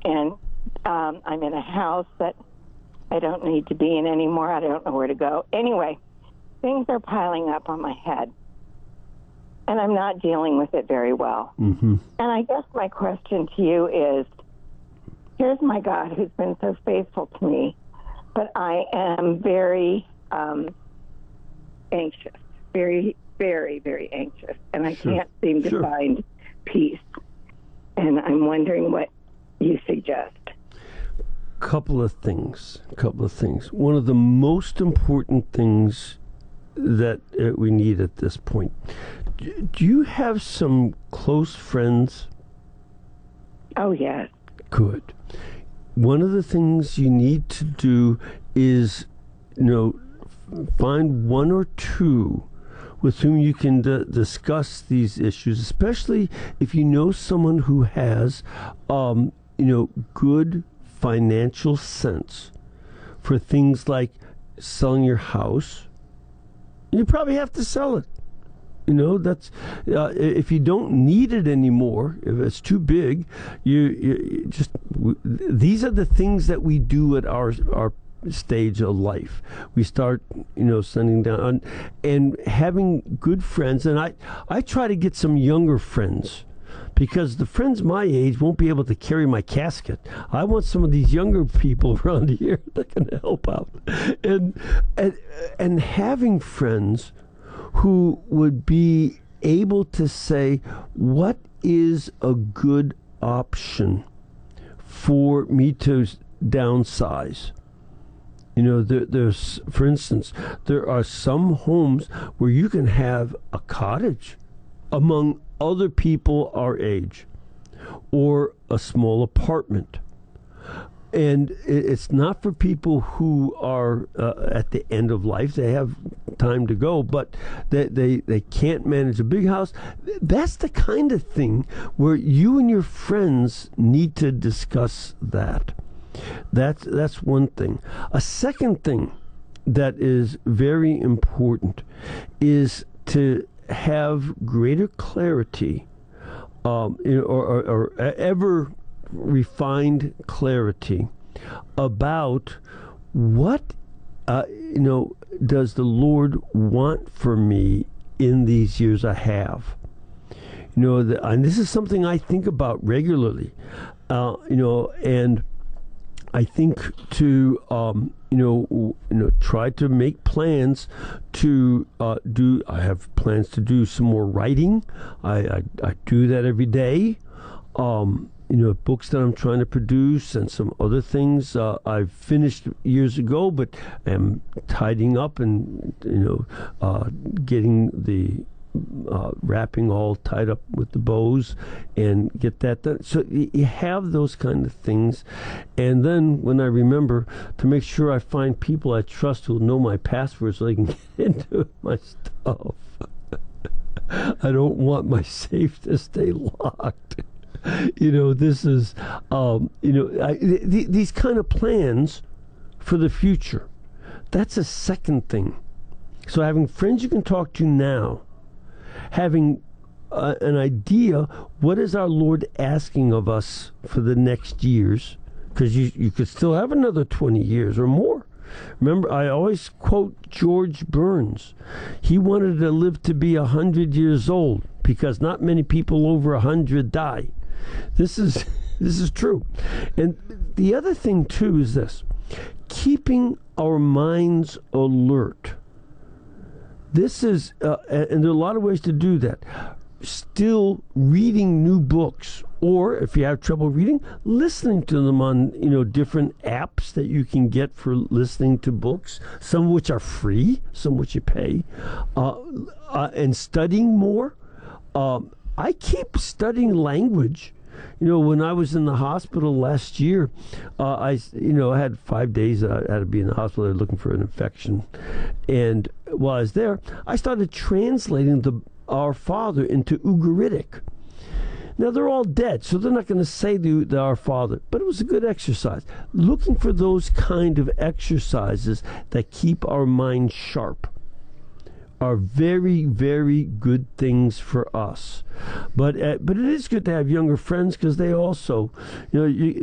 And I'm in a house that I don't need to be in anymore. I don't know where to go. Anyway, things are piling up on my head, and I'm not dealing with it very well. Mm-hmm. And I guess my question to you is, here's my God who's been so faithful to me, but I am very anxious, very, very, very anxious, and I can't seem to find peace. And I'm wondering what you suggest. Couple of things. One of the most important things that we need at this point. Do you have some close friends? Oh, yes. Good. One of the things you need to do is, find one or two with whom you can discuss these issues, especially if you know someone who has, good financial sense for things like selling your house. You probably have to sell it. That's if you don't need it anymore, if it's too big, you just these are the things that we do at our stage of life. We start, sending down and having good friends. And I try to get some younger friends, because the friends my age won't be able to carry my casket. I want some of these younger people around here that can help out, and having friends who would be able to say, what is a good option for me to downsize? There's, for instance, there are some homes where you can have a cottage among other people our age, or a small apartment. And it's not for people who are at the end of life. They have time to go, but they can't manage a big house. That's the kind of thing where you and your friends need to discuss that. That's one thing. A second thing that is very important is to have greater clarity, or ever refined clarity about what does the Lord want for me in these years I have. And this is something I think about regularly, and I think to try to make plans to do. I have plans to do some more writing. I do that every day. Books that I'm trying to produce and some other things I've finished years ago, but am tidying up and getting the wrapping all tied up with the bows and get that done. So you have those kind of things, and then when I remember to make sure I find people I trust who know my password so they can get into my stuff. I don't want my safe to stay locked. This is, these kind of plans for the future. That's a second thing. So having friends you can talk to now, having an idea, what is our Lord asking of us for the next years? Because you could still have another 20 years or more. Remember, I always quote George Burns. He wanted to live to be 100 years old because not many people over 100 die. This is true. And the other thing, too, is this. Keeping our minds alert. This is, and there are a lot of ways to do that. Still reading new books, or if you have trouble reading, listening to them on different apps that you can get for listening to books. Some of which are free, some of which you pay, and studying more. I keep studying language. When I was in the hospital last year, I had 5 days I had to be in the hospital looking for an infection. And while I was there, I started translating Our Father into Ugaritic. Now, they're all dead, so they're not going to say the Our Father, but it was a good exercise. Looking for those kind of exercises that keep our mind sharp are very, very good things for us. But it is good to have younger friends, because they also,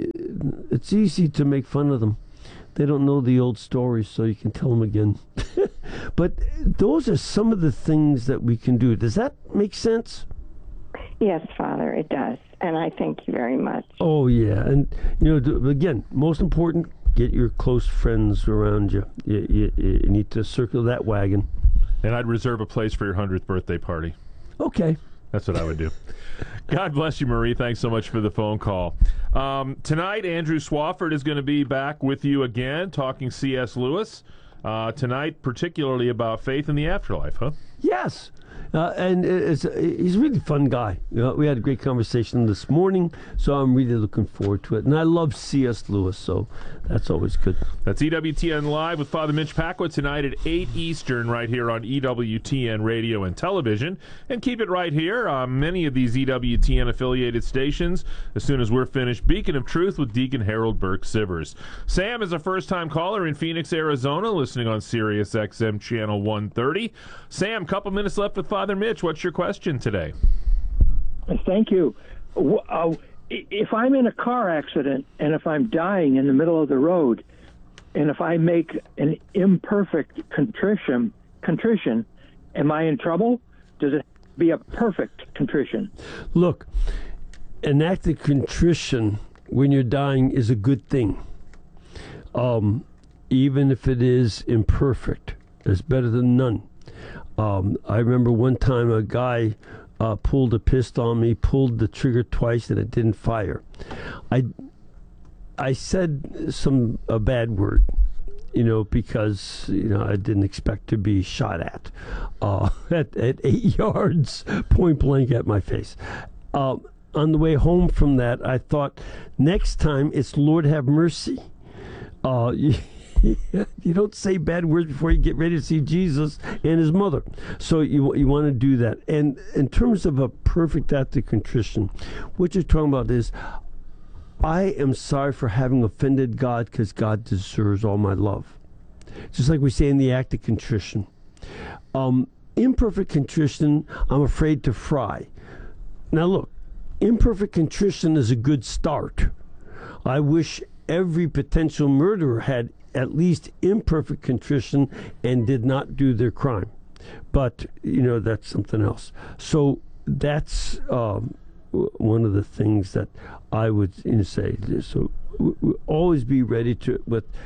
it's easy to make fun of them. They don't know the old stories, so you can tell them again. But those are some of the things that we can do. Does that make sense? Yes, Father, it does. And I thank you very much. Oh, yeah. And, again, most important, get your close friends around you. You need to circle that wagon. And I'd reserve a place for your 100th birthday party. Okay. That's what I would do. God bless you, Marie. Thanks so much for the phone call. Tonight, Andrew Swafford is going to be back with you again, talking C.S. Lewis. Tonight, particularly about faith in the afterlife, huh? Yes. And he's a really fun guy. We had a great conversation this morning, so I'm really looking forward to it. And I love C.S. Lewis, so that's always good. That's EWTN Live with Father Mitch Pacwa tonight at 8 Eastern right here on EWTN Radio and Television. And keep it right here on many of these EWTN-affiliated stations as soon as we're finished. Beacon of Truth with Deacon Harold Burke-Sivers. Sam is a first-time caller in Phoenix, Arizona, listening on Sirius XM Channel 130. Sam, couple minutes left with Father Mitch. What's your question today? Thank you. If I'm in a car accident and if I'm dying in the middle of the road, and if I make an imperfect contrition, am I in trouble? Does it be a perfect contrition? Look, an act of contrition when you're dying is a good thing. Even if it is imperfect, it's better than none. I remember one time a guy pulled a pistol on me, pulled the trigger twice, and it didn't fire. I said a bad word, because I didn't expect to be shot at 8 yards, point blank at my face. On the way home from that, I thought, next time it's Lord have mercy. You don't say bad words before you get ready to see Jesus and his mother. So you want to do that. And in terms of a perfect act of contrition, what you're talking about is, I am sorry for having offended God because God deserves all my love. Just like we say in the act of contrition. Imperfect contrition, I'm afraid to fry. Now look, imperfect contrition is a good start. I wish every potential murderer had at least imperfect contrition and did not do their crime. But, that's something else. So that's one of the things that I would say. So always be ready to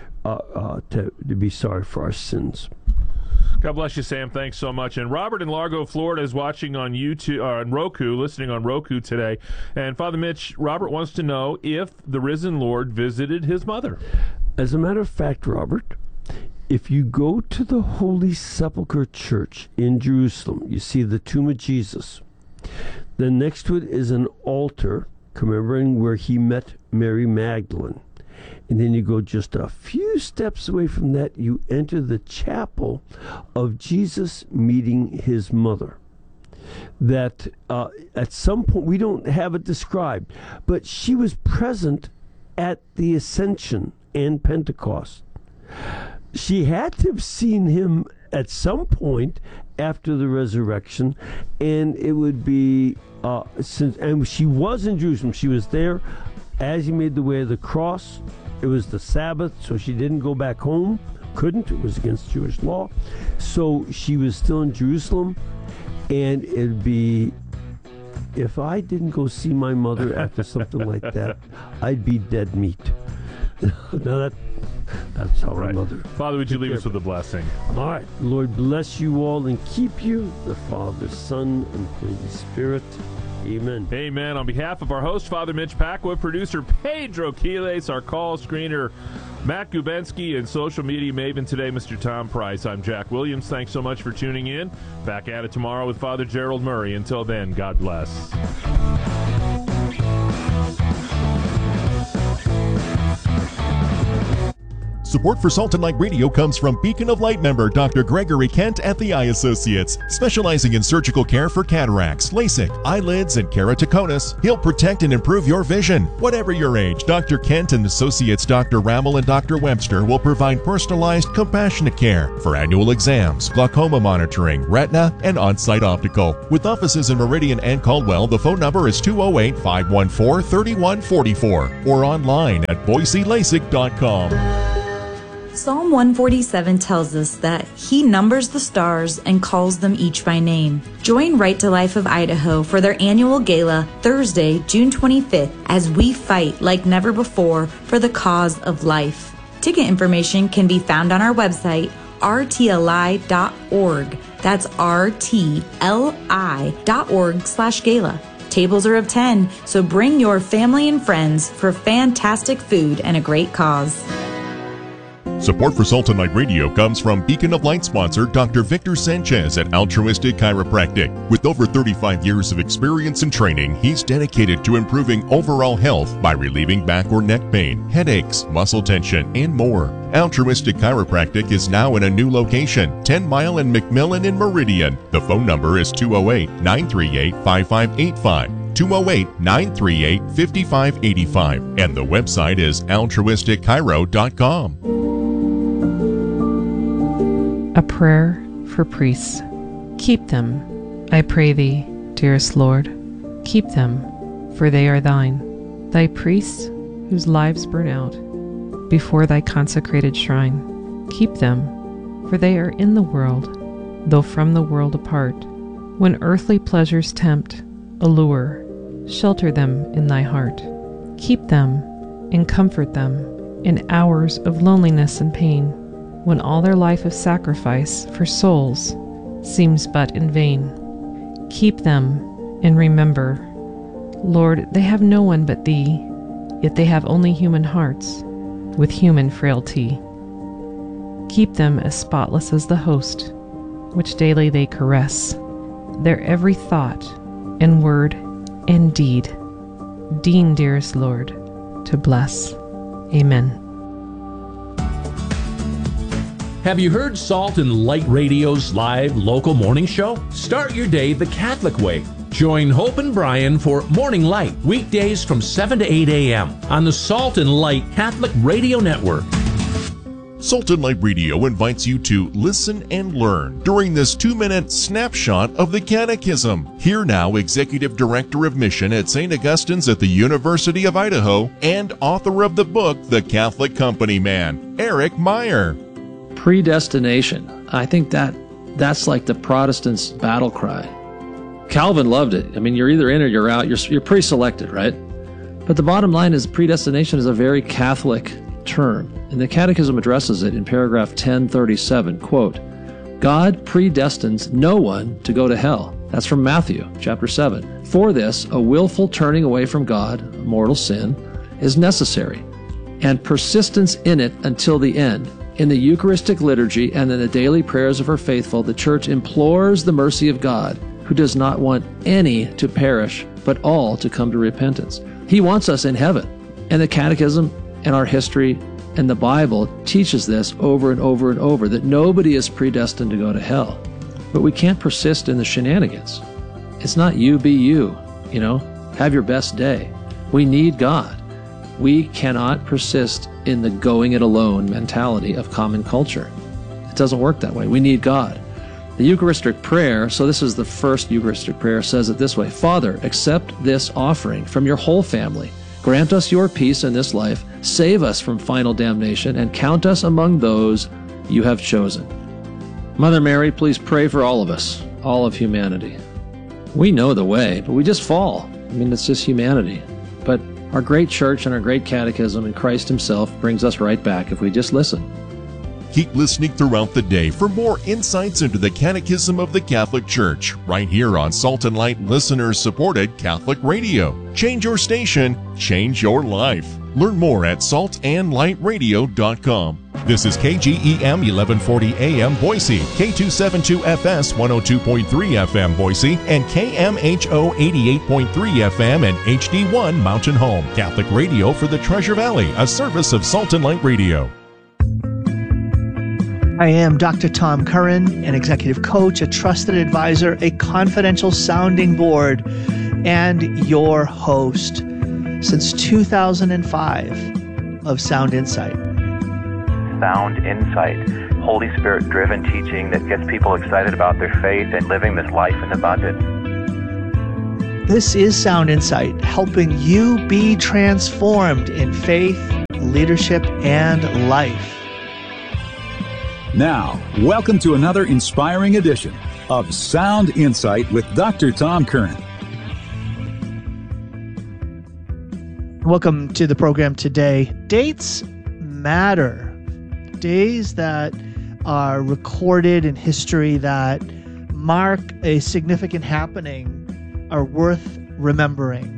be sorry for our sins. God bless you, Sam. Thanks so much. And Robert in Largo, Florida is watching on YouTube, on Roku, listening on Roku today. And Father Mitch, Robert wants to know if the risen Lord visited his mother. As a matter of fact, Robert, if you go to the Holy Sepulchre Church in Jerusalem, you see the tomb of Jesus. Then next to it is an altar commemorating where he met Mary Magdalene. And then you go just a few steps away from that, you enter the chapel of Jesus meeting his mother. That at some point, we don't have it described, but she was present at the Ascension and Pentecost. She had to have seen him at some point after the resurrection, and it would be and she was in Jerusalem. She was there as he made the way of the cross. It was the Sabbath, so she didn't go back home. Couldn't. It was against Jewish law. So she was still in Jerusalem, and it'd be, if I didn't go see my mother after something like that, I'd be dead meat. Now that's how my mother. Father, would you leave us with a blessing? All right. Lord bless you all and keep you, the Father, Son, and Holy Spirit. Amen. Amen. On behalf of our host, Father Mitch Pacwa, producer Pedro Quiles, our call screener Matt Gubensky, and social media maven today, Mr. Tom Price, I'm Jack Williams. Thanks so much for tuning in. Back at it tomorrow with Father Gerald Murray. Until then, God bless. Support for Salt and Light Radio comes from Beacon of Light member Dr. Gregory Kent at the Eye Associates. Specializing in surgical care for cataracts, LASIK, eyelids, and keratoconus, he'll protect and improve your vision. Whatever your age, Dr. Kent and Associates Dr. Rammel and Dr. Webster will provide personalized, compassionate care for annual exams, glaucoma monitoring, retina, and on-site optical. With offices in Meridian and Caldwell, the phone number is 208-514-3144 or online at BoiseLASIK.com. Psalm 147 tells us that He numbers the stars and calls them each by name. Join Right to Life of Idaho for their annual gala Thursday, June 25th, as we fight like never before for the cause of life. Ticket information can be found on our website, rtli.org. That's rtli.org/gala. Tables are of 10, so bring your family and friends for fantastic food and a great cause. Support for Salt and Light Radio comes from Beacon of Light sponsor Dr. Victor Sanchez at Altruistic Chiropractic. With over 35 years of experience and training, he's dedicated to improving overall health by relieving back or neck pain, headaches, muscle tension, and more. Altruistic Chiropractic is now in a new location, 10 Mile and McMillan in Meridian. The phone number is 208-938-5585. 208-938-5585, and the website is altruisticchiro.com. A prayer for priests. Keep them, I pray thee, dearest Lord. Keep them, for they are thine. Thy priests, whose lives burn out before thy consecrated shrine. Keep them, for they are in the world, though from the world apart. When earthly pleasures tempt, allure, shelter them in thy heart. Keep them and comfort them in hours of loneliness and pain, when all their life of sacrifice for souls seems but in vain. Keep them and remember, Lord, they have no one but thee, yet they have only human hearts with human frailty. Keep them as spotless as the host, which daily they caress, their every thought and word and deed. Deign, dearest Lord, to bless. Amen. Have you heard Salt and Light Radio's live local morning show? Start your day the Catholic way. Join Hope and Brian for Morning Light, weekdays from 7 to 8 a.m. on the Salt and Light Catholic Radio Network. Salt and Light Radio invites you to listen and learn during this 2-minute snapshot of the Catechism. Here now, Executive Director of Mission at St. Augustine's at the University of Idaho and author of the book, The Catholic Company Man, Eric Meyer. Predestination. I think that's like the Protestants' battle cry. Calvin loved it. I mean, you're either in or you're out. You're pre-selected, right? But the bottom line is predestination is a very Catholic term, and the Catechism addresses it in paragraph 1037, quote, God predestines no one to go to hell. That's from Matthew chapter 7. For this, a willful turning away from God, mortal sin, is necessary, and persistence in it until the end. In the Eucharistic liturgy and in the daily prayers of her faithful, the Church implores the mercy of God, who does not want any to perish, but all to come to repentance. He wants us in heaven, and the Catechism and our history and the Bible teaches this over and over and over, that nobody is predestined to go to hell. But we can't persist in the shenanigans. It's not you be you, have your best day. We need God. We cannot persist in the going it alone mentality of common culture. It doesn't work that way. We need God. The Eucharistic prayer, so this is the first Eucharistic prayer, says it this way: Father, accept this offering from your whole family. Grant us your peace in this life, save us from final damnation, and count us among those you have chosen. Mother Mary, please pray for all of us, all of humanity. We know the way, but we just fall. It's just humanity. But our great church and our great catechism and Christ himself brings us right back if we just listen. Keep listening throughout the day for more insights into the Catechism of the Catholic Church, right here on Salt and Light listener-supported Catholic Radio. Change your station, change your life. Learn more at saltandlightradio.com. This is KGEM 1140 AM Boise, K272FS 102.3 FM Boise, and KMHO 88.3 FM and HD1 Mountain Home. Catholic Radio for the Treasure Valley, a service of Salt and Light Radio. I am Dr. Tom Curran, an executive coach, a trusted advisor, a confidential sounding board, and your host since 2005 of Sound Insight. Sound Insight, Holy Spirit-driven teaching that gets people excited about their faith and living this life in abundance. This is Sound Insight, helping you be transformed in faith, leadership, and life. Now, welcome to another inspiring edition of Sound Insight with Dr. Tom Curran. Welcome to the program today. Dates matter. Days that are recorded in history that mark a significant happening are worth remembering.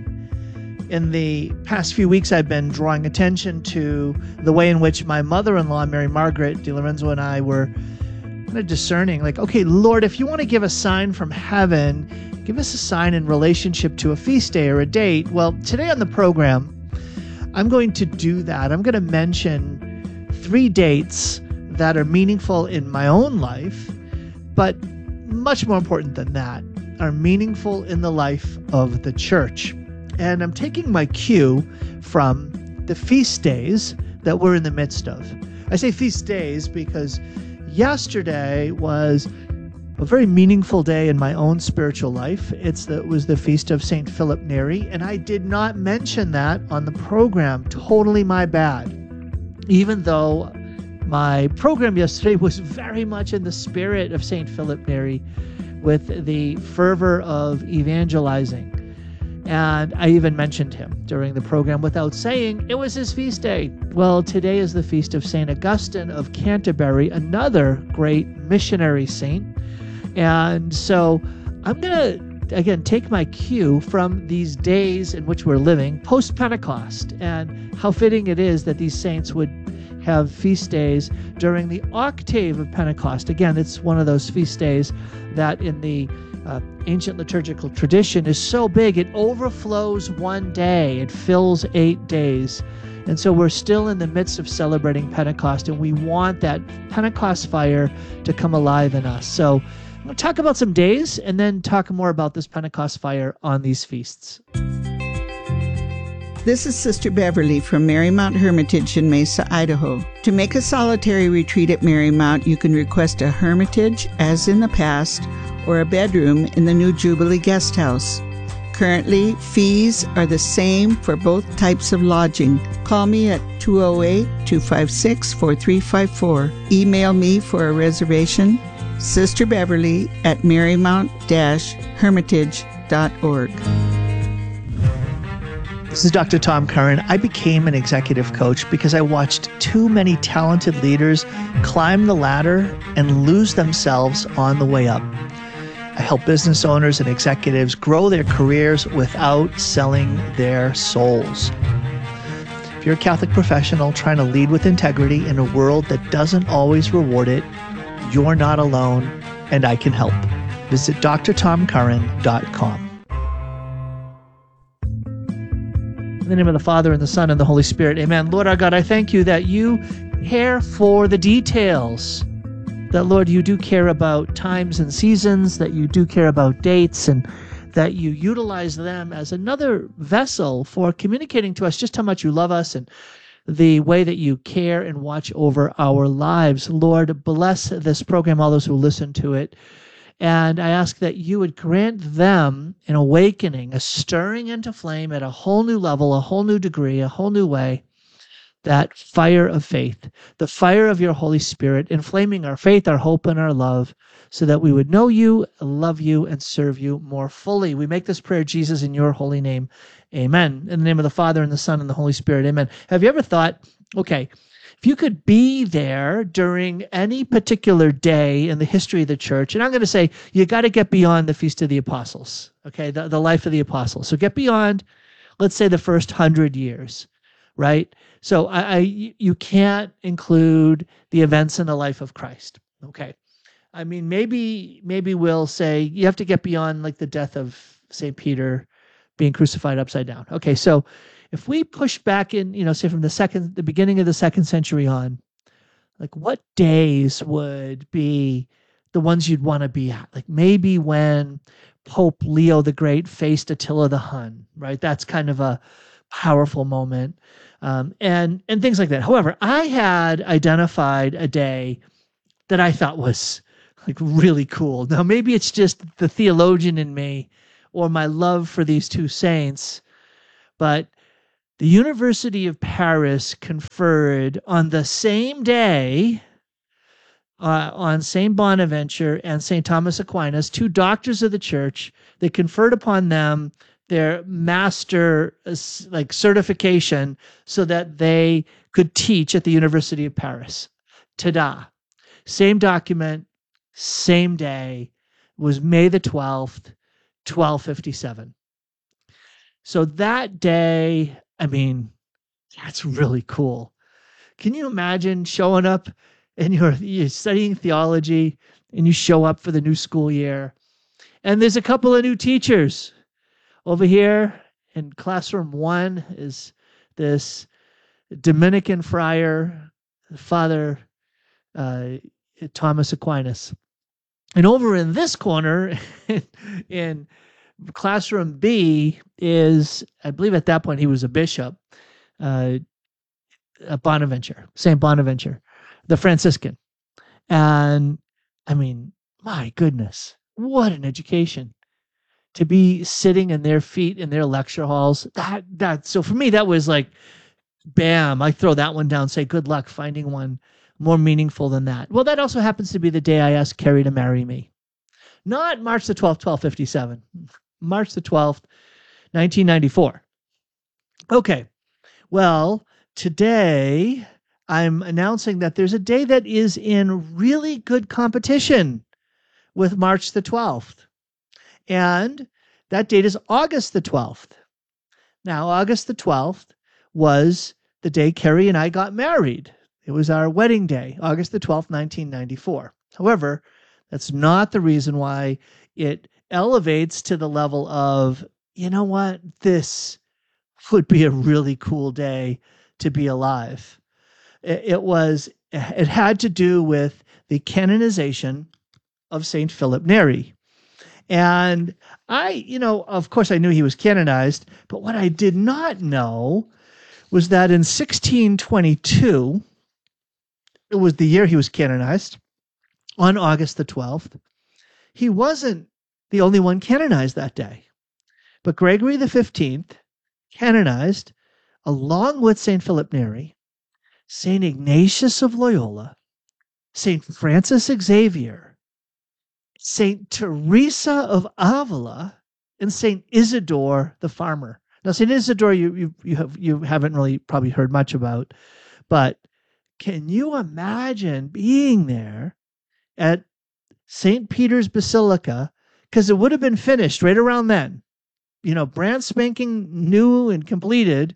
In the past few weeks, I've been drawing attention to the way in which my mother-in-law, Mary Margaret DiLorenzo, and I were kind of discerning, like, okay, Lord, if you want to give a sign from heaven, give us a sign in relationship to a feast day or a date. Well, today on the program, I'm going to do that. I'm going to mention 3 dates that are meaningful in my own life, but much more important than that, are meaningful in the life of the church. And I'm taking my cue from the feast days that we're in the midst of. I say feast days because yesterday was a very meaningful day in my own spiritual life. It was the feast of St. Philip Neri, and I did not mention that on the program. Totally my bad. Even though my program yesterday was very much in the spirit of St. Philip Neri with the fervor of evangelizing. And I even mentioned him during the program without saying it was his feast day. Well, today is the feast of St. Augustine of Canterbury, another great missionary saint. And so I'm going to, again, take my cue from these days in which we're living, post-Pentecost, and how fitting it is that these saints would have feast days during the octave of Pentecost. Again, it's one of those feast days that in the ancient liturgical tradition is so big, it overflows one day. It fills 8 days. And so we're still in the midst of celebrating Pentecost, and we want that Pentecost fire to come alive in us. So I'm going to talk about some days and then talk more about this Pentecost fire on these feasts. This is Sister Beverly from Marymount Hermitage in Mesa, Idaho. To make a solitary retreat at Marymount, you can request a hermitage, as in the past, or a bedroom in the new Jubilee Guest House. Currently, fees are the same for both types of lodging. Call me at 208-256-4354. Email me for a reservation, sisterbeverly@marymount-hermitage.org. This is Dr. Tom Curran. I became an executive coach because I watched too many talented leaders climb the ladder and lose themselves on the way up. I help business owners and executives grow their careers without selling their souls. If you're a Catholic professional trying to lead with integrity in a world that doesn't always reward it, you're not alone, and I can help. Visit drtomcurran.com. In the name of the Father, and the Son, and the Holy Spirit, amen. Lord our God, I thank you that you care for the details. That, Lord, you do care about times and seasons, that you do care about dates, and that you utilize them as another vessel for communicating to us just how much you love us and the way that you care and watch over our lives. Lord, bless this program, all those who listen to it. And I ask that you would grant them an awakening, a stirring into flame at a whole new level, a whole new degree, a whole new way. That fire of faith, the fire of your Holy Spirit, inflaming our faith, our hope, and our love, so that we would know you, love you, and serve you more fully. We make this prayer, Jesus, in your holy name. Amen. In the name of the Father, and the Son, and the Holy Spirit. Amen. Have you ever thought, okay, if you could be there during any particular day in the history of the church, and I'm going to say you got to get beyond the Feast of the Apostles, okay, the life of the apostles. So get beyond, let's say, the first 100 years, right? So you can't include the events in the life of Christ, okay? I mean, maybe we'll say you have to get beyond like the death of St. Peter being crucified upside down. Okay, so if we push back in, say from the beginning of the 2nd century on, Like, what days would be the ones you'd want to be at? Like, maybe when Pope Leo the Great faced Attila the Hun, right? That's kind of a powerful moment, and things like that. However, I had identified a day that I thought was like really cool. Now, maybe it's just the theologian in me or my love for these two saints, but the University of Paris conferred on the same day on St. Bonaventure and St. Thomas Aquinas, two doctors of the church. They conferred upon them their master certification so that they could teach at the University of Paris. Ta-da. Same document, same day. It was May the 12th, 1257. So that day, I mean, that's really cool. Can you imagine showing up and you're studying theology and you show up for the new school year and there's a couple of new teachers? Over here in classroom 1 is this Dominican friar, Father Thomas Aquinas. And over in this corner in classroom B is, I believe at that point he was a bishop, Bonaventure, St. Bonaventure, the Franciscan. And I mean, my goodness, what an education to be sitting in their feet in their lecture halls. So for me, that was like, bam, I throw that one down, say good luck finding one more meaningful than that. Well, that also happens to be the day I asked Carrie to marry me. Not March the 12th, 1257. March the 12th, 1994. Okay, well, today I'm announcing that there's a day that is in really good competition with March the 12th. And that date is August the 12th. Now, August the 12th was the day Carrie and I got married. It was our wedding day, August the 12th, 1994. However, that's not the reason why it elevates to the level of, you know what, this would be a really cool day to be alive. It had to do with the canonization of St. Philip Neri. And of course I knew he was canonized, but what I did not know was that in 1622, it was the year he was canonized, on August the 12th, he wasn't the only one canonized that day. But Gregory XV canonized, along with St. Philip Neri, St. Ignatius of Loyola, St. Francis Xavier, St. Teresa of Avila, and St. Isidore the farmer. Now, St. Isidore, you haven't really probably heard much about, but can you imagine being there at St. Peter's Basilica? Because it would have been finished right around then, brand spanking new and completed,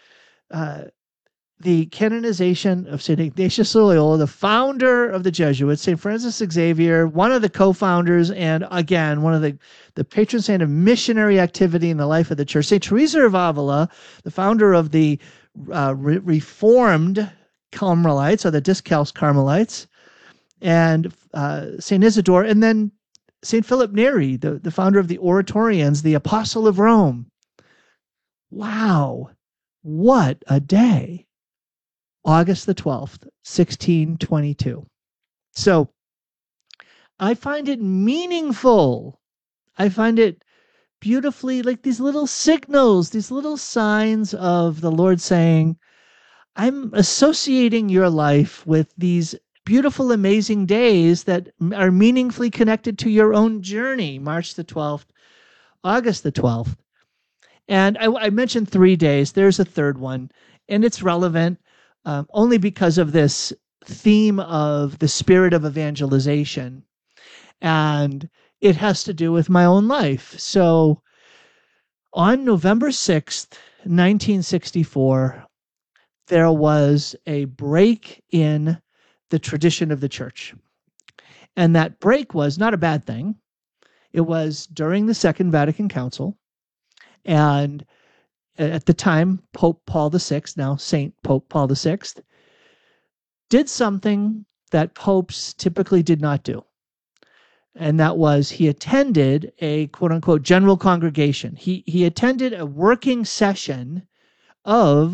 the canonization of St. Ignatius of Loyola, the founder of the Jesuits, St. Francis Xavier, one of the co-founders, and again, one of the patron saint of missionary activity in the life of the church. St. Teresa of Avila, the founder of the Reformed Carmelites, or the Discalced Carmelites, and St. Isidore, and then St. Philip Neri, the founder of the Oratorians, the Apostle of Rome. Wow, what a day. August the 12th, 1622. So I find it meaningful. I find it beautifully like these little signals, these little signs of the Lord saying, I'm associating your life with these beautiful, amazing days that are meaningfully connected to your own journey. March the 12th, August the 12th. And I mentioned 3 days. There's a third one, and it's relevant only because of this theme of the spirit of evangelization. And it has to do with my own life. So on November 6th, 1964, there was a break in the tradition of the church. And that break was not a bad thing. It was during the Second Vatican Council. And at the time, Pope Paul VI, now Saint Pope Paul VI, did something that popes typically did not do. And that was he attended a quote-unquote general congregation. He attended a working session of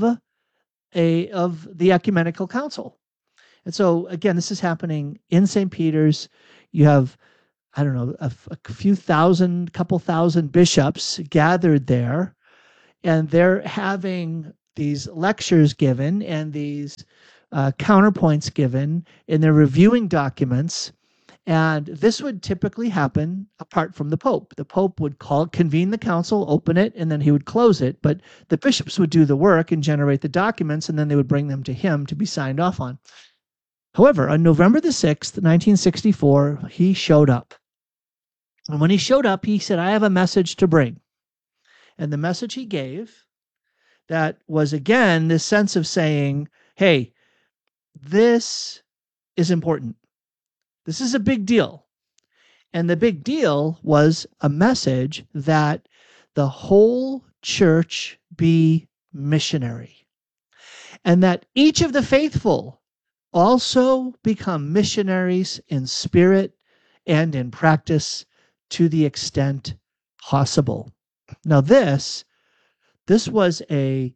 the Ecumenical Council. And so, again, this is happening in St. Peter's. You have, I don't know, a couple thousand bishops gathered there, and they're having these lectures given and these counterpoints given, and they're reviewing documents. And this would typically happen apart from the Pope. The Pope would convene the council, open it, and then he would close it. But the bishops would do the work and generate the documents, and then they would bring them to him to be signed off on. However, on November the 6th, 1964, he showed up. And when he showed up, he said, I have a message to bring. And the message he gave, that was, again, this sense of saying, hey, this is important. This is a big deal. And the big deal was a message that the whole church be missionary, and that each of the faithful also become missionaries in spirit and in practice to the extent possible. Now this was a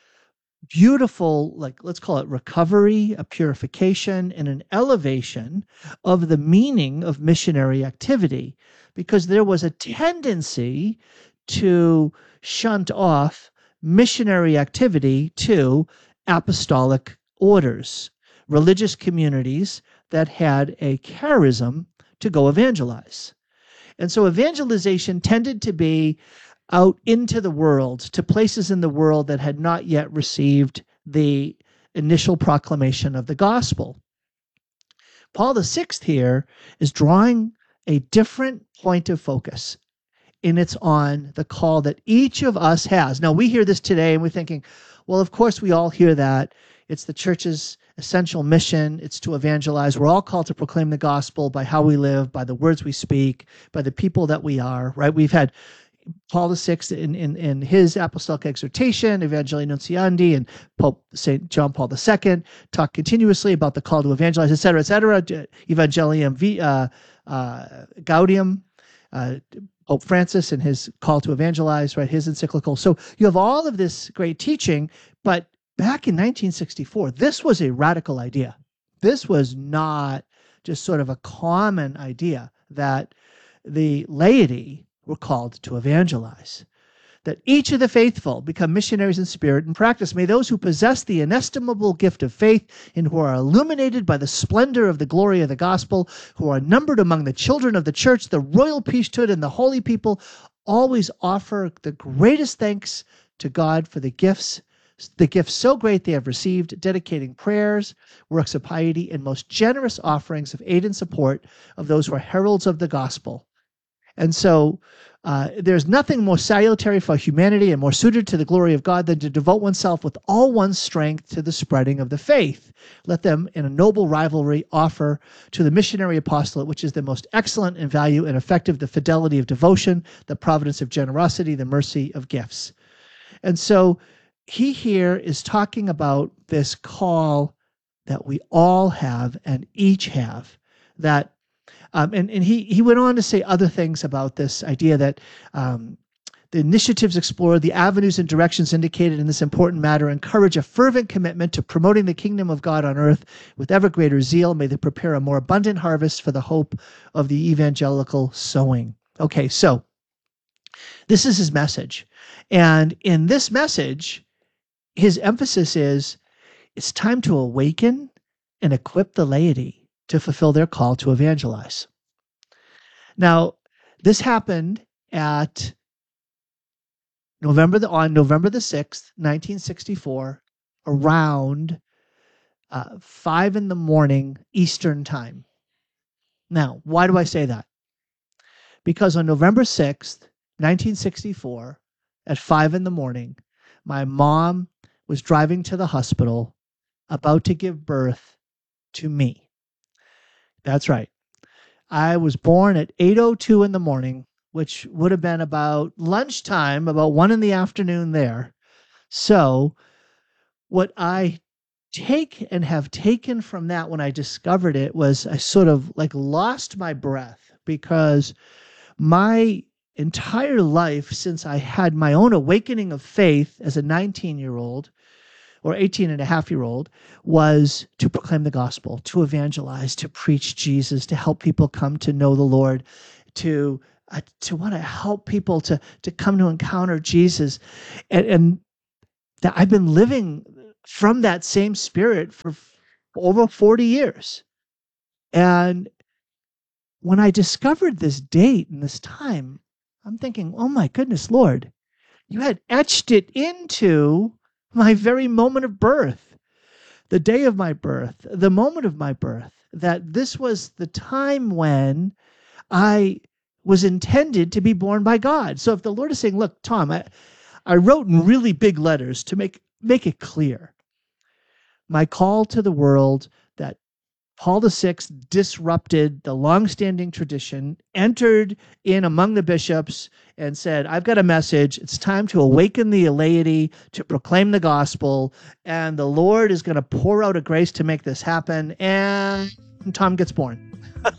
beautiful, let's call it recovery, a purification, and an elevation of the meaning of missionary activity, because there was a tendency to shunt off missionary activity to apostolic orders, religious communities that had a charism to go evangelize. And so evangelization tended to be out into the world, to places in the world that had not yet received the initial proclamation of the gospel. Paul VI here is drawing a different point of focus, and it's on the call that each of us has. Now, we hear this today, and we're thinking, well, of course we all hear that. It's the church's essential mission. It's to evangelize. We're all called to proclaim the gospel by how we live, by the words we speak, by the people that we are, right? We've had Paul VI in his apostolic exhortation, Evangelii Nuntiandi, and Pope St. John Paul II talk continuously about the call to evangelize, et cetera, Evangelium Gaudium, Pope Francis and his call to evangelize, right, his encyclical. So you have all of this great teaching, but back in 1964, this was a radical idea. This was not just sort of a common idea that the laity were called to evangelize, that each of the faithful become missionaries in spirit and practice. May those who possess the inestimable gift of faith and who are illuminated by the splendor of the glory of the gospel, who are numbered among the children of the church, the royal priesthood, and the holy people, always offer the greatest thanks to God for the gifts so great they have received, dedicating prayers, works of piety, and most generous offerings of aid and support of those who are heralds of the gospel. And so there's nothing more salutary for humanity and more suited to the glory of God than to devote oneself with all one's strength to the spreading of the faith. Let them, in a noble rivalry, offer to the missionary apostolate, which is the most excellent in value and effective, the fidelity of devotion, the providence of generosity, the mercy of gifts. And so he here is talking about this call that we all have and each have, that and he went on to say other things about this idea that the initiatives explored, the avenues and directions indicated in this important matter encourage a fervent commitment to promoting the kingdom of God on earth with ever greater zeal. May they prepare a more abundant harvest for the hope of the evangelical sowing. Okay, so this is his message. And in this message, his emphasis is it's time to awaken and equip the laity to fulfill their call to evangelize. Now, this happened at on November the 6th, 1964, around 5 in the morning Eastern time. Now, why do I say that? Because on November 6th, 1964, at 5 in the morning, my mom was driving to the hospital about to give birth to me. That's right. I was born at 8:02 in the morning, which would have been about lunchtime, about 1 in the afternoon there. So what I have taken from that when I discovered it was I sort of like lost my breath, because my entire life since I had my own awakening of faith as a 19-year-old or 18-and-a-half-year-old was to proclaim the gospel, to evangelize, to preach Jesus, to help people come to know the Lord, to want to help people to come to encounter Jesus. And that I've been living from that same spirit for over 40 years. And when I discovered this date and this time, I'm thinking, oh my goodness, Lord, you had etched it into my very moment of birth, the day of my birth, the moment of my birth, that this was the time when I was intended to be born by God. So if the Lord is saying, look, Tom, I wrote in really big letters to make it clear my call to the world, that Paul VI disrupted the longstanding tradition, entered in among the bishops and said, I've got a message. It's time to awaken the laity, to proclaim the gospel, and the Lord is going to pour out a grace to make this happen. And Tom gets born.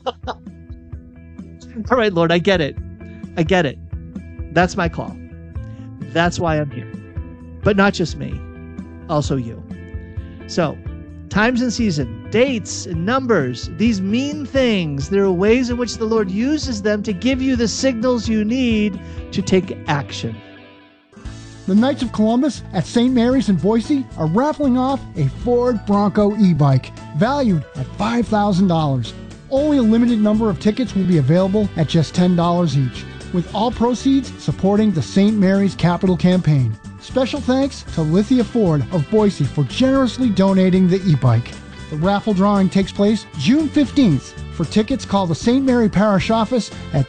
All right, Lord, I get it. I get it. That's my call. That's why I'm here. But not just me, also you. So, times and season, dates and numbers, these mean things. There are ways in which the Lord uses them to give you the signals you need to take action. The Knights of Columbus at St. Mary's in Boise are raffling off a Ford Bronco e-bike valued at $5,000. Only a limited number of tickets will be available at just $10 each, with all proceeds supporting the St. Mary's Capital Campaign. Special thanks to Lithia Ford of Boise for generously donating the e-bike. The raffle drawing takes place June 15th. For tickets, call the St. Mary Parish Office at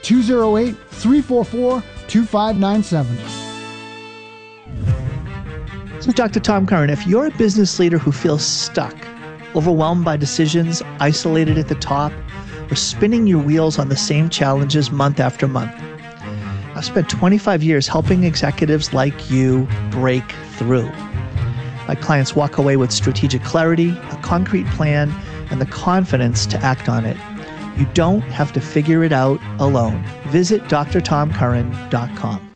208-344-2597. So Dr. Tom Curran, if you're a business leader who feels stuck, overwhelmed by decisions, isolated at the top, or spinning your wheels on the same challenges month after month, I've spent 25 years helping executives like you break through. My clients walk away with strategic clarity, a concrete plan, and the confidence to act on it. You don't have to figure it out alone. Visit drtomcurran.com.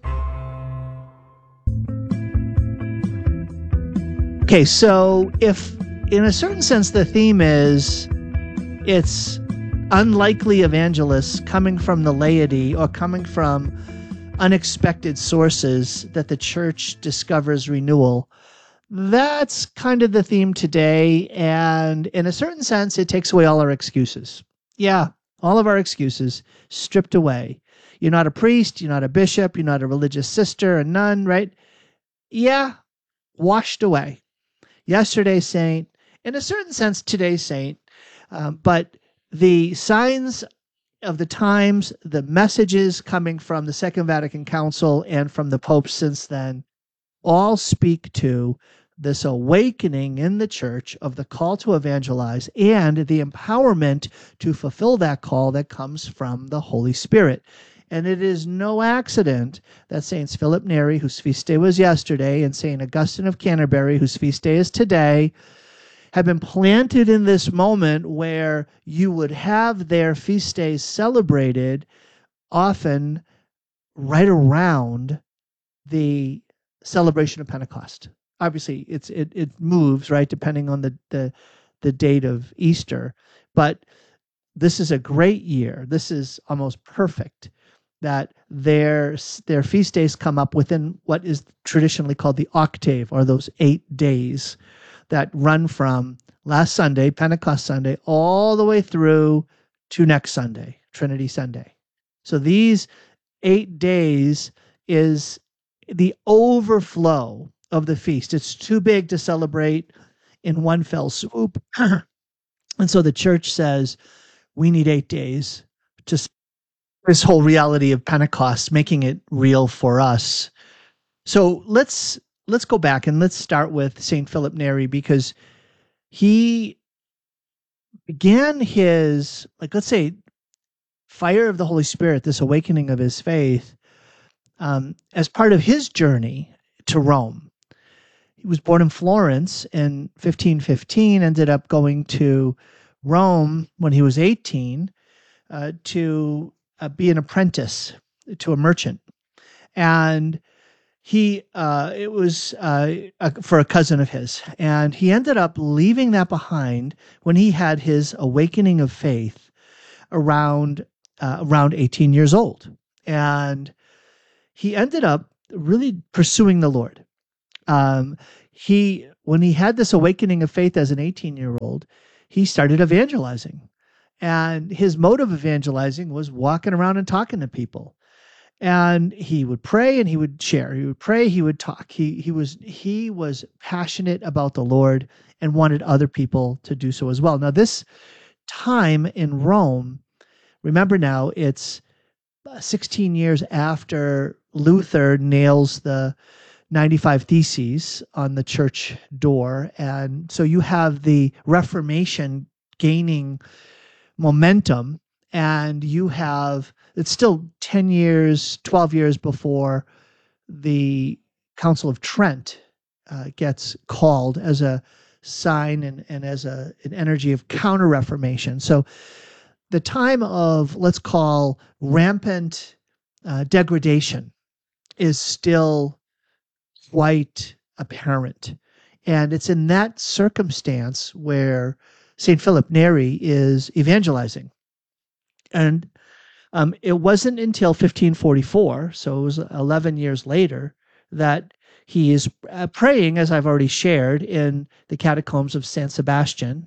Okay, so if in a certain sense the theme is it's unlikely evangelists coming from the laity or coming from unexpected sources that the church discovers renewal, that's kind of the theme today. And in a certain sense, it takes away all our excuses. Yeah, all of our excuses stripped away. You're not a priest, you're not a bishop, you're not a religious sister, a nun, right? Yeah, washed away. Yesterday's saint, in a certain sense, today's saint. But the signs of the times, the messages coming from the Second Vatican Council and from the Pope since then, all speak to this awakening in the church of the call to evangelize and the empowerment to fulfill that call that comes from the Holy Spirit. And it is no accident that Saints Philip Neri, whose feast day was yesterday, and Saint Augustine of Canterbury, whose feast day is today, have been planted in this moment where you would have their feast days celebrated often right around the celebration of Pentecost. Obviously, it moves, right, depending on the date of Easter. But this is a great year. This is almost perfect that their feast days come up within what is traditionally called the octave, or those 8 days that run from last Sunday, Pentecost Sunday, all the way through to next Sunday, Trinity Sunday. So these 8 days is the overflow of the feast. It's too big to celebrate in one fell swoop. And so the church says, we need 8 days to this whole reality of Pentecost, making it real for us. So let's go back and let's start with St. Philip Neri, because he began his, let's say, fire of the Holy Spirit, this awakening of his faith, as part of his journey to Rome. He was born in Florence in 1515, ended up going to Rome when he was 18 to be an apprentice to a merchant. And it was for a cousin of his. And he ended up leaving that behind when he had his awakening of faith around 18 years old. And he ended up really pursuing the Lord. When he had this awakening of faith as an 18-year-old, he started evangelizing. And his mode of evangelizing was walking around and talking to people. And he would pray and he would share. He would pray, he would talk. He was passionate about the Lord and wanted other people to do so as well. Now, this time in Rome, remember now, it's 16 years after Luther nails the 95 Theses on the church door. And so you have the Reformation gaining momentum, and it's still 10 years, 12 years before the Council of Trent gets called as a sign and as an energy of counter-Reformation. So the time of, let's call, rampant degradation is still quite apparent. And it's in that circumstance where St. Philip Neri is evangelizing. And it wasn't until 1544, so it was 11 years later, that he is praying, as I've already shared, in the catacombs of Saint Sebastian,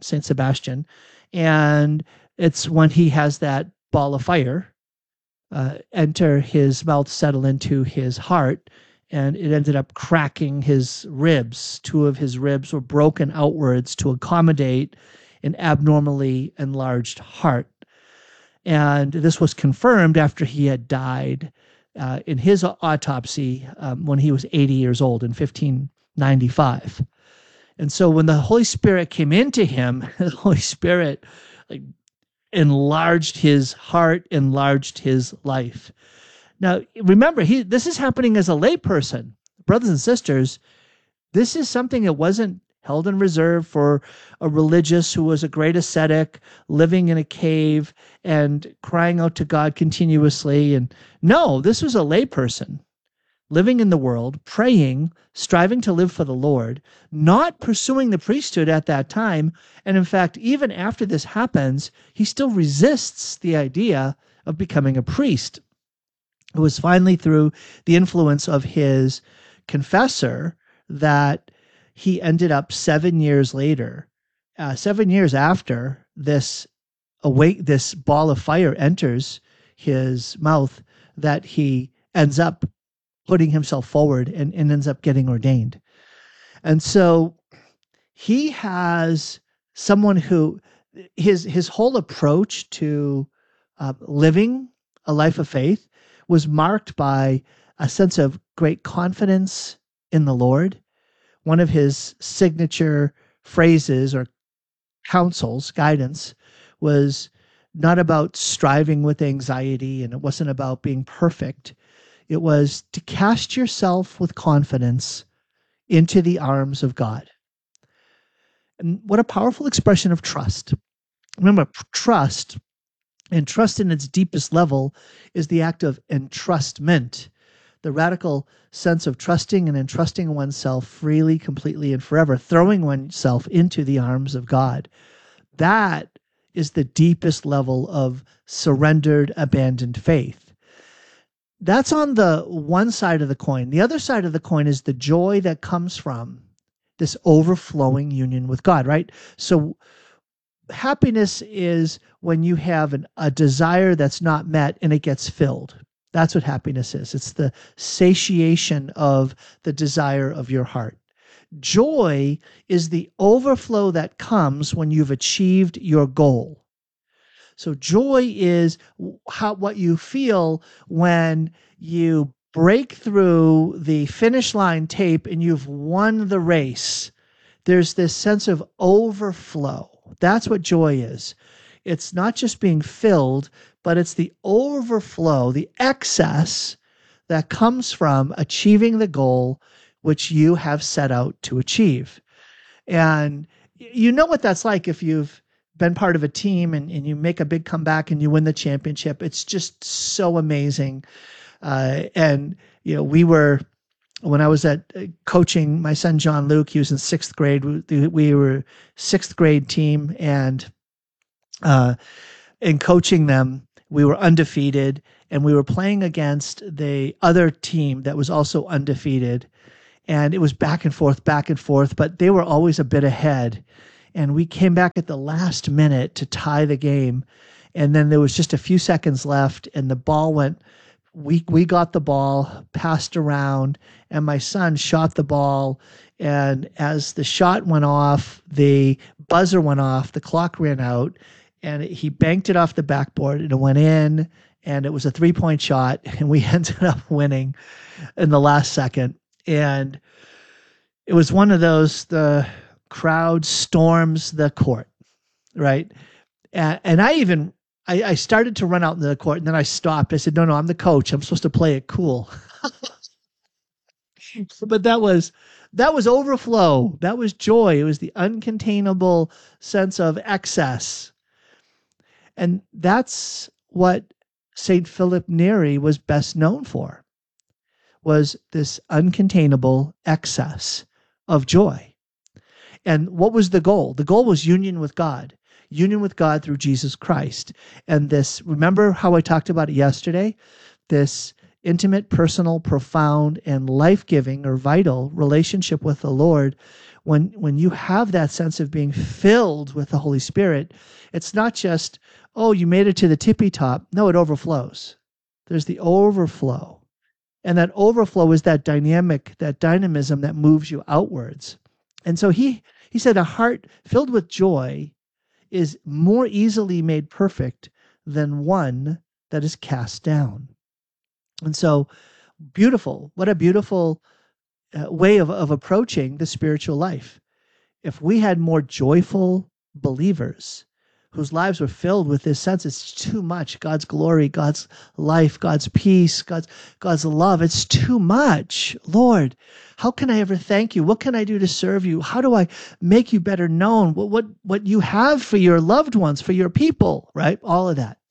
and it's when he has that ball of fire enter his mouth, settle into his heart, and it ended up cracking his ribs. 2 of his ribs were broken outwards to accommodate an abnormally enlarged heart. And this was confirmed after he had died in his autopsy when he was 80 years old in 1595. And so when the Holy Spirit came into him, the Holy Spirit enlarged his heart, enlarged his life. Now, remember, this is happening as a layperson. Brothers and sisters, this is something that wasn't held in reserve for a religious who was a great ascetic, living in a cave and crying out to God continuously. And no, this was a layperson living in the world, praying, striving to live for the Lord, not pursuing the priesthood at that time. And in fact, even after this happens, he still resists the idea of becoming a priest. It was finally through the influence of his confessor that he ended up 7 years later, 7 years after this ball of fire enters his mouth, that he ends up putting himself forward and ends up getting ordained. And so he has someone who his whole approach to living a life of faith was marked by a sense of great confidence in the Lord. One of his signature phrases or counsels, guidance, was not about striving with anxiety, and it wasn't about being perfect. It was to cast yourself with confidence into the arms of God. And what a powerful expression of trust. Remember, trust, and trust in its deepest level, is the act of entrustment, the radical sense of trusting and entrusting oneself freely, completely, and forever, throwing oneself into the arms of God. That is the deepest level of surrendered, abandoned faith. That's on the one side of the coin. The other side of the coin is the joy that comes from this overflowing union with God, right? So happiness is when you have a desire that's not met and it gets filled. That's what happiness is. It's the satiation of the desire of your heart. Joy is the overflow that comes when you've achieved your goal. So joy is what you feel when you break through the finish line tape and you've won the race. There's this sense of overflow. That's what joy is. It's not just being filled, but it's the overflow, the excess that comes from achieving the goal which you have set out to achieve. And you know what that's like if you've been part of a team and you make a big comeback and you win the championship. It's just so amazing. And, when I was coaching my son, John Luke, he was in 6th grade. We were 6th grade team, and in coaching them, we were undefeated, and we were playing against the other team that was also undefeated. And it was back and forth, but they were always a bit ahead. And we came back at the last minute to tie the game. And then there was just a few seconds left, and the ball went, we got the ball, passed around, and my son shot the ball. And as the shot went off, the buzzer went off, the clock ran out, and he banked it off the backboard, and it went in, and it was a 3-point shot, and we ended up winning in the last second. And it was one of those, the crowd storms the court, right? And I started to run out into the court, and then I stopped. I said, no, I'm the coach. I'm supposed to play it cool. But that was overflow. That was joy. It was the uncontainable sense of excess. And that's what St. Philip Neri was best known for, was this uncontainable excess of joy. And what was the goal? The goal was union with God through Jesus Christ. And this, remember how I talked about it yesterday? This intimate, personal, profound, and life-giving or vital relationship with the Lord. When you have that sense of being filled with the Holy Spirit, it's not just, oh, you made it to the tippy top. No, it overflows. There's the overflow. And that overflow is that dynamism that moves you outwards. And so he said a heart filled with joy is more easily made perfect than one that is cast down. And so beautiful. What a beautiful way of approaching the spiritual life. If we had more joyful believers whose lives were filled with this sense, it's too much, God's glory, God's life, God's peace, God's love, it's too much. Lord, how can I ever thank you? What can I do to serve you? How do I make you better known? What you have for your loved ones, for your people, right? All of that.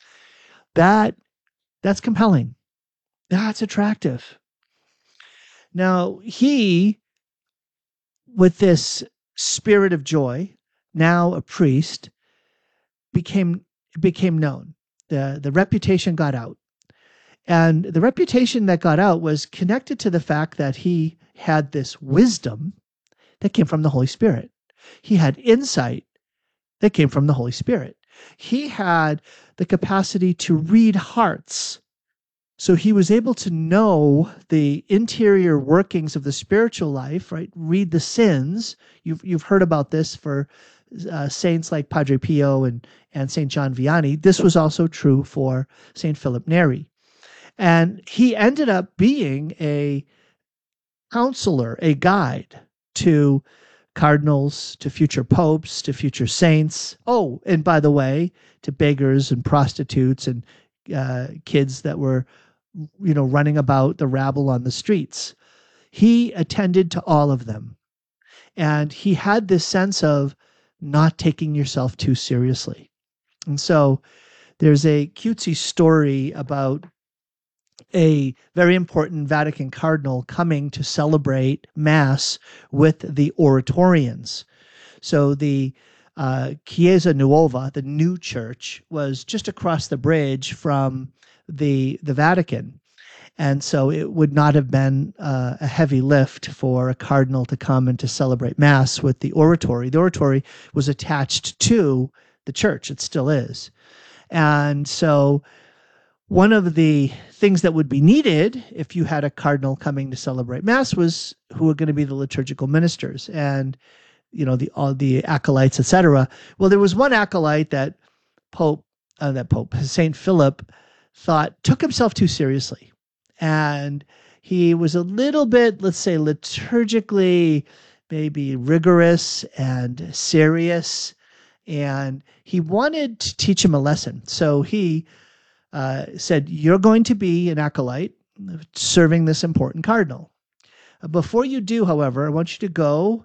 That's compelling. That's attractive. Now, he, with this spirit of joy, now a priest, became known. The reputation got out. And the reputation that got out was connected to the fact that he had this wisdom that came from the Holy Spirit. He had insight that came from the Holy Spirit. He had the capacity to read hearts. So he was able to know the interior workings of the spiritual life, right? Read the sins. You've heard about this for saints like Padre Pio and St. John Vianney. This was also true for St. Philip Neri. And he ended up being a counselor, a guide to cardinals, to future popes, to future saints. Oh, and by the way, to beggars and prostitutes and kids that were, running about the rabble on the streets. He attended to all of them. And he had this sense of not taking yourself too seriously. And so there's a cutesy story about a very important Vatican cardinal coming to celebrate Mass with the Oratorians. So the Chiesa Nuova, the new church, was just across the bridge from the Vatican. And so it would not have been a heavy lift for a cardinal to come and to celebrate Mass with the oratory. The oratory was attached to the church. It still is. And so one of the things that would be needed if you had a cardinal coming to celebrate Mass was who were going to be the liturgical ministers and, all the acolytes, etc. Well, there was one acolyte that St. Philip took himself too seriously. And he was a little bit, let's say, liturgically, maybe rigorous and serious. And he wanted to teach him a lesson. So he said, you're going to be an acolyte serving this important cardinal. Before you do, however, I want you to go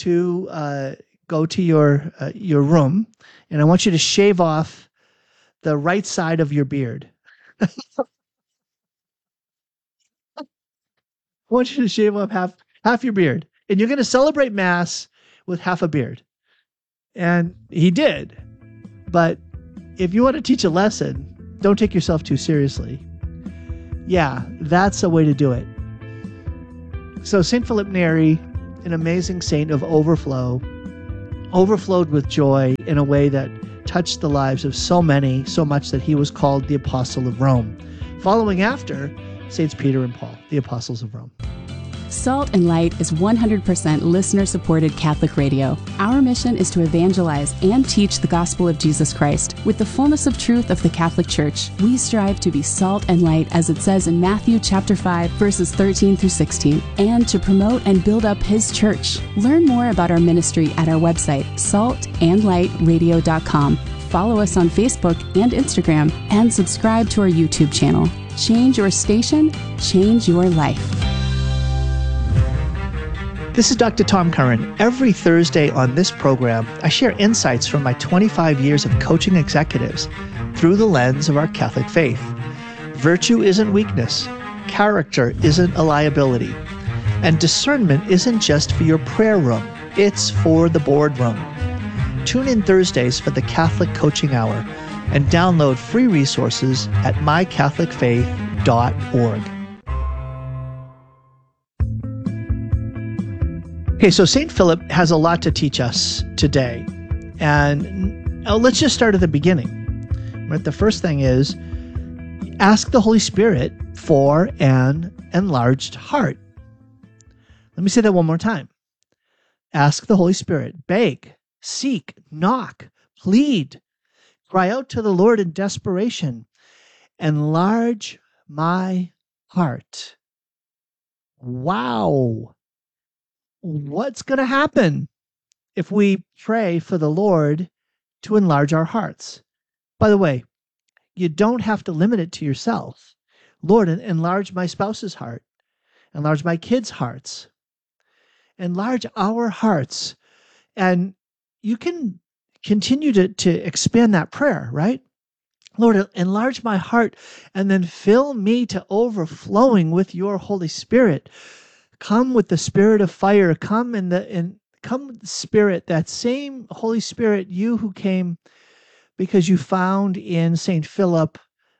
to your room, and I want you to shave off the right side of your beard. I want you to shave off half your beard, and you're going to celebrate Mass with half a beard. And he did. But if you want to teach a lesson, don't take yourself too seriously. Yeah, that's a way to do it. So St. Philip Neri, an amazing saint of overflow, overflowed with joy in a way that touched the lives of so many, so much that he was called the Apostle of Rome, following after Saints Peter and Paul, the Apostles of Rome. Salt and Light is 100% listener-supported Catholic radio. Our mission is to evangelize and teach the gospel of Jesus Christ. With the fullness of truth of the Catholic Church, we strive to be salt and light, as it says in Matthew chapter 5, verses 13 through 16, and to promote and build up His church. Learn more about our ministry at our website, saltandlightradio.com. Follow us on Facebook and Instagram, and subscribe to our YouTube channel. Change your station, change your life. This is Dr. Tom Curran. Every Thursday on this program, I share insights from my 25 years of coaching executives through the lens of our Catholic faith. Virtue isn't weakness. Character isn't a liability. And discernment isn't just for your prayer room. It's for the boardroom. Tune in Thursdays for the Catholic Coaching Hour and download free resources at mycatholicfaith.org. Okay, so St. Philip has a lot to teach us today. And let's just start at the beginning. Right? The first thing is, ask the Holy Spirit for an enlarged heart. Let me say that one more time. Ask the Holy Spirit. Beg, seek, knock, plead. Cry out to the Lord in desperation. Enlarge my heart. Wow. What's going to happen if we pray for the Lord to enlarge our hearts? By the way, you don't have to limit it to yourself. Lord, enlarge my spouse's heart. Enlarge my kids' hearts. Enlarge our hearts. And you can continue to expand that prayer, right? Lord, enlarge my heart and then fill me to overflowing with your Holy Spirit. Come with the spirit of fire. Come with the Spirit, that same Holy Spirit, you who came because you found in St. Philip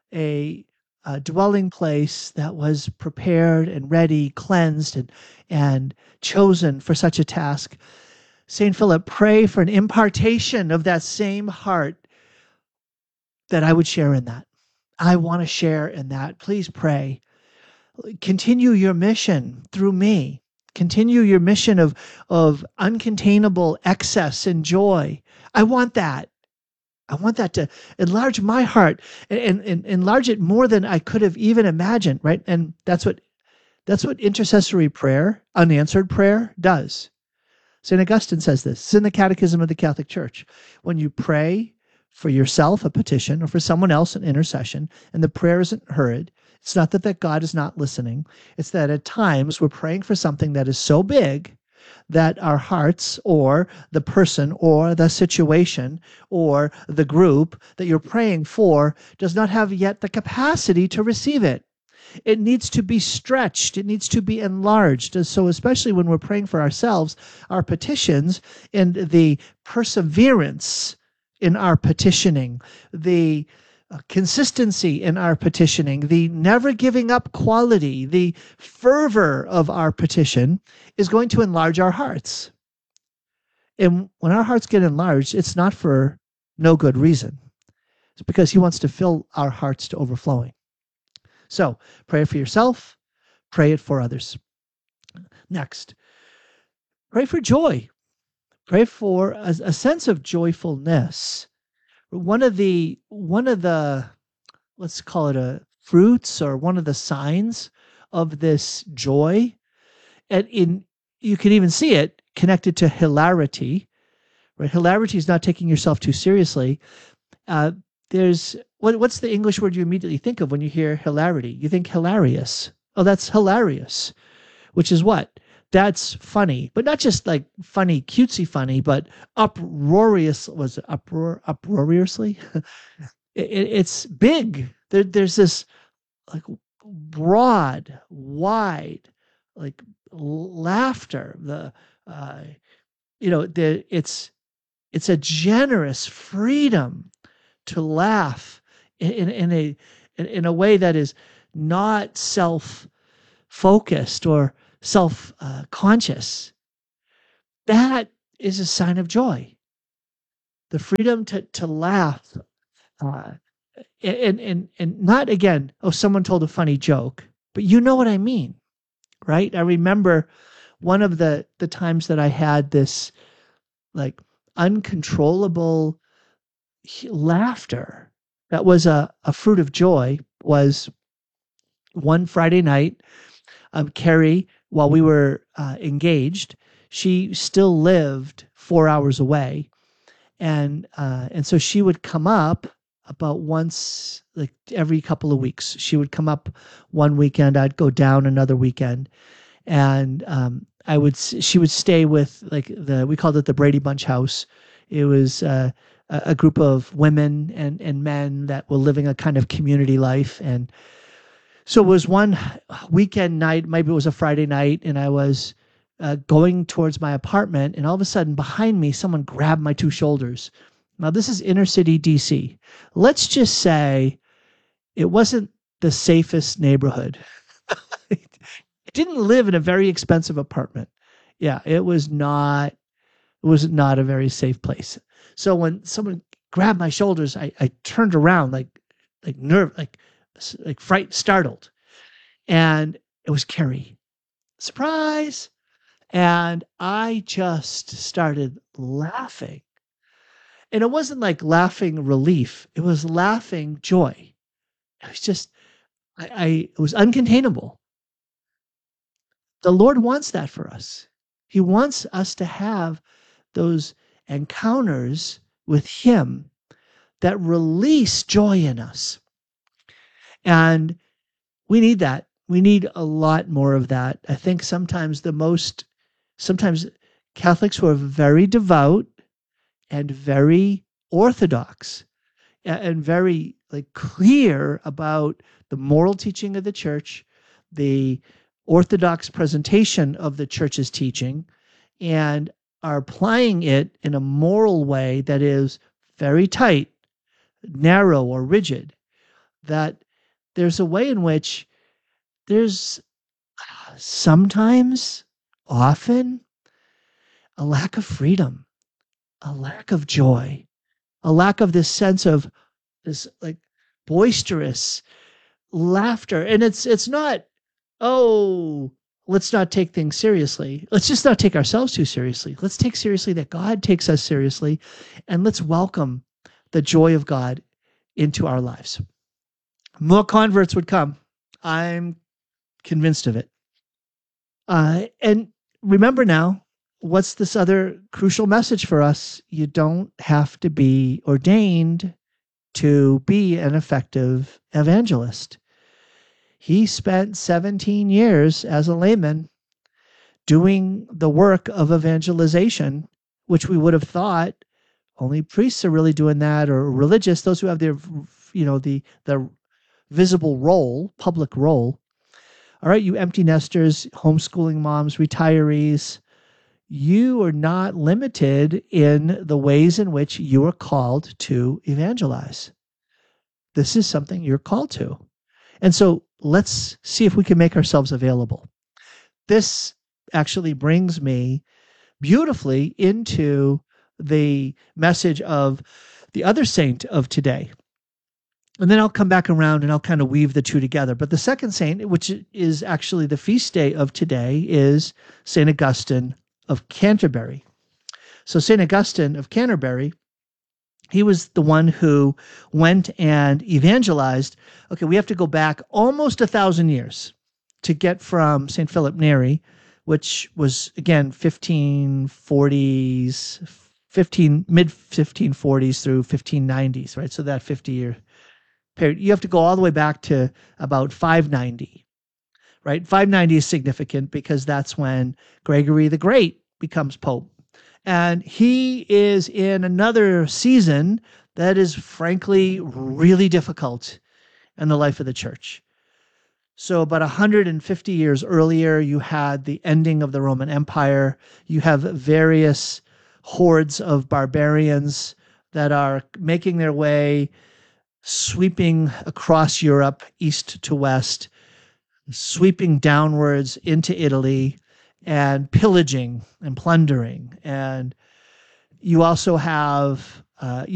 a dwelling place that was prepared and ready, cleansed and chosen for such a task. St. Philip, pray for an impartation of that same heart that I would share in that. I want to share in that. Please pray. Continue your mission through me. Continue your mission of uncontainable excess and joy. I want that. I want that to enlarge my heart and enlarge it more than I could have even imagined, right? And that's what intercessory prayer, unanswered prayer, does. St. Augustine says this. It's in the Catechism of the Catholic Church. When you pray for yourself a petition or for someone else an intercession and the prayer isn't heard, it's not that God is not listening. It's that at times we're praying for something that is so big that our hearts or the person or the situation or the group that you're praying for does not have yet the capacity to receive it. It needs to be stretched. It needs to be enlarged. And so especially when we're praying for ourselves, our petitions and the perseverance in our petitioning, the consistency in our petitioning, the never giving up quality, the fervor of our petition is going to enlarge our hearts. And when our hearts get enlarged, it's not for no good reason. It's because He wants to fill our hearts to overflowing. So pray it for yourself, pray it for others. Next, pray for joy. Pray for a sense of joyfulness. One of the let's call it a fruits or one of the signs of this joy, and you can even see it connected to hilarity. Right? Hilarity is not taking yourself too seriously. There's what's the English word you immediately think of when you hear hilarity? You think hilarious. Oh, that's hilarious, which is what? That's funny, but not just like funny, cutesy funny, but uproariously? It's big. There's this like broad, wide, like laughter. It's a generous freedom to laugh in a way that is not self-focused or self-conscious. That is a sign of joy. The freedom to laugh, and not again, someone told a funny joke, but you know what I mean, right? I remember one of the times that I had this like uncontrollable laughter that was a fruit of joy was one Friday night. Carrie, while we were engaged, she still lived 4 hours away, and so she would come up about once, like every couple of weeks. She would come up one weekend, I'd go down another weekend, and she would stay with we called it the Brady Bunch house. It was a group of women and men that were living a kind of community life. And so it was one weekend night, maybe it was a Friday night, and I was going towards my apartment, and all of a sudden behind me, someone grabbed my two shoulders. Now, this is inner city DC. Let's just say it wasn't the safest neighborhood. I didn't live in a very expensive apartment. Yeah, it was not a very safe place. So when someone grabbed my shoulders, I turned around like frightened, startled. And it was Carrie. Surprise! And I just started laughing. And it wasn't like laughing relief. It was laughing joy. It was just, it was uncontainable. The Lord wants that for us. He wants us to have those encounters with Him that release joy in us. And we need that. We need a lot more of that. I think sometimes Catholics who are very devout and very orthodox and very clear about the moral teaching of the church, the orthodox presentation of the church's teaching, and are applying it in a moral way that is very tight, narrow, or rigid, that there's a way in which there's sometimes, often, a lack of freedom, a lack of joy, a lack of this sense of this boisterous laughter. And it's not, let's not take things seriously. Let's just not take ourselves too seriously. Let's take seriously that God takes us seriously, and let's welcome the joy of God into our lives. More converts would come. I'm convinced of it. And remember now, what's this other crucial message for us? You don't have to be ordained to be an effective evangelist. He spent 17 years as a layman doing the work of evangelization, which we would have thought only priests are really doing that, or religious, those who have their, the visible role, public role. All right, you empty nesters, homeschooling moms, retirees, you are not limited in the ways in which you are called to evangelize. This is something you're called to. And so let's see if we can make ourselves available. This actually brings me beautifully into the message of the other saint of today. And then I'll come back around and I'll kind of weave the two together. But the second saint, which is actually the feast day of today, is St. Augustine of Canterbury. So St. Augustine of Canterbury, he was the one who went and evangelized. Okay, we have to go back almost 1,000 years to get from St. Philip Neri, which was, again, mid 1540s through 1590s, right? So that 50-year period. You have to go all the way back to about 590, right? 590 is significant because that's when Gregory the Great becomes Pope. And he is in another season that is frankly really difficult in the life of the church. So about 150 years earlier, you had the ending of the Roman Empire. You have various hordes of barbarians that are making their way, sweeping across Europe, east to west, sweeping downwards into Italy and pillaging and plundering. And you also have